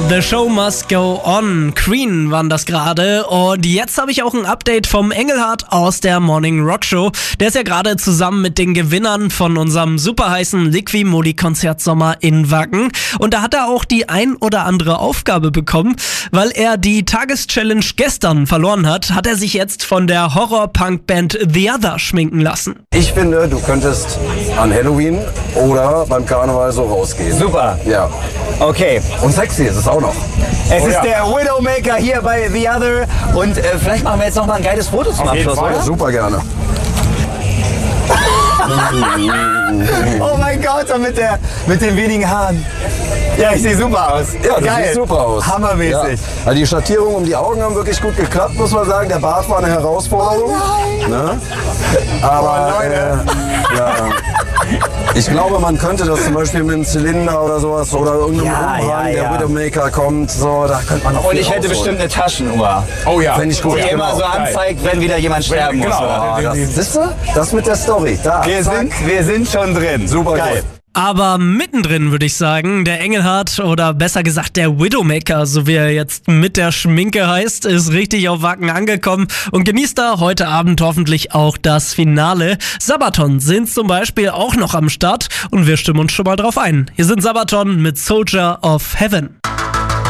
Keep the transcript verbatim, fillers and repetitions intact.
The Show Must Go On. Queen waren das gerade. Und jetzt habe ich auch ein Update vom Engelhardt aus der Morning Rock Show. Der ist ja gerade zusammen mit den Gewinnern von unserem super heißen Liqui-Moly-Konzertsommer in Wacken. Und da hat er auch die ein oder andere Aufgabe bekommen. Weil er die Tageschallenge gestern verloren hat, hat er sich jetzt von der Horror-Punk-Band The Other schminken lassen. Ich finde, du könntest an Halloween oder beim Karneval so rausgehen. Super. Ja. Okay. Und sexy ist es auch noch. Es Oh ist ja. der Widowmaker hier bei The Other. Und äh, vielleicht machen wir jetzt noch mal ein geiles Foto zum Auf jeden Abschluss, Fall. oder? Super gerne. Oh mein Gott, und mit, der, mit den wenigen Haaren. Ja, ich sehe super aus. Ja, du Geil. siehst super aus. Hammermäßig. Ja. Also die Schattierungen um die Augen haben wirklich gut geklappt, muss man sagen. Der Bart war eine Herausforderung. Oh ne? Aber Oh, Leute. äh, ja. Ich glaube, man könnte das zum Beispiel mit einem Zylinder oder sowas oder irgendeinem Ja, Umhang, ja, der ja. Widowmaker kommt, so, da könnte man auch Und viel ich hätte rausholen. bestimmt eine Taschenuhr. Oh ja. Finde ich gut. Die genau. immer so anzeigt, wenn wieder jemand sterben genau. muss. Ah, das, siehst du? Das mit der Story. Da, Wir zack. sind, wir sind schon drin. Super geil. gut. Aber mittendrin würde ich sagen, der Engelhardt oder besser gesagt der Widowmaker, so wie er jetzt mit der Schminke heißt, ist richtig auf Wacken angekommen und genießt da heute Abend hoffentlich auch das Finale. Sabaton sind zum Beispiel auch noch am Start und wir stimmen uns schon mal drauf ein. Hier sind Sabaton mit Soldier of Heaven.